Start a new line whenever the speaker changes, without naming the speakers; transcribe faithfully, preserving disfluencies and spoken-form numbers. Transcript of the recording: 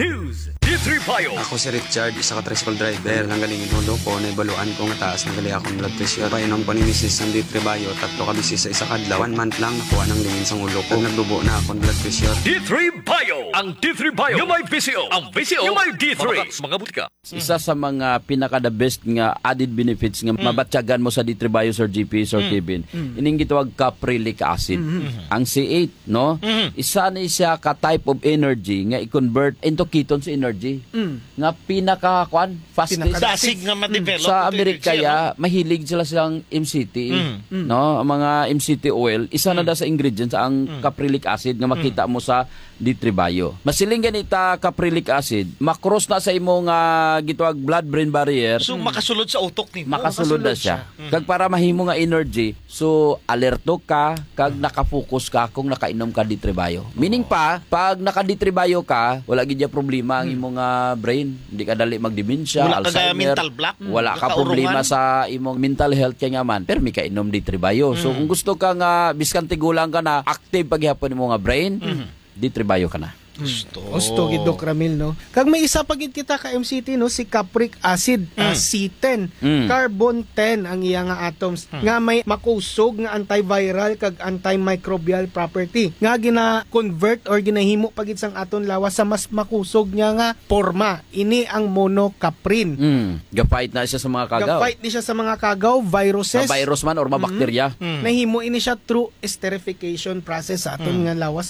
News. D three Bio.
Ako si Richard, isa ka tricycle driver. Nang galing inulo ko, naibaluan ko nga taas na gali akong blood pressure. Painom ko ni misis ng D three Bio, tatlo ka bisis sa isa kadlaw. One month lang nakuha ng lingin sa ulo ko. Nagdubo na akong blood pressure.
D three Bio. Ang D three Bio. Yung may P C O. Ang P C O. Yung may D three. Mga butika.
Isa sa mga pinaka-the best nga added benefits nga mm. mabatyagan mo sa D three Bio, Sir G P, Sir mm. Kevin. Mm. Ining gitawag caprylic acid. Mm-hmm. Ang C eight, no? Mm-hmm. Isa ni siya ka type of energy nga i-convert into ketones energy. Mm. Nga pinaka-kwan, fastest.
Dasig nga ma-develop.
Sa Amerika ya, mahilig sila silang M C T, mm. no? Ang mga M C T oil, isa na mm. da sa ingredients ang mm. caprylic acid nga makita mo sa D three Bio. Masiling ganita caprylic acid, makross na sa imong uh, gitawag blood-brain barrier.
So makasulod sa utok ni mo.
Makasulod na siya. siya. Mm. Kag para mahimo nga energy, so alerto ka, kag mm. nakafocus ka kung nakainom ka D three Bio. Meaning pa, pag naka D three Bio ka, wala gid problema ang mm. imong uh, brain. Hindi ka dali magdementia,
wala
Alzheimer.
Wala ka mental block.
Wala ka problema sa imong mental health kay nga man. Pero may kainom D three Bio. Mm. So kung gusto ka nga biskan tigulang ka na active paghihapon mo nga brain, mm. D three Bio ka na.
Gusto. Gusto gid Doc Ramil, no. Kag may isa pa gid kita ka M C T, no, si capric acid, mm. uh, C ten, mm. carbon ten ang iya nga atoms mm. nga may makusog nga antiviral kag antimicrobial property nga gina-convert or ginahimo pagid sang aton lawas sa mas makusog nga nga forma. Ini ang monocaprin.
Mm. Gapait na siya sa mga kagaw.
Gapait ni siya sa mga kagaw, viruses.
Sa virus man or mga bakterya.
Mm. Mm. Nahimo ini siya through esterification process sa aton mm. nga lawas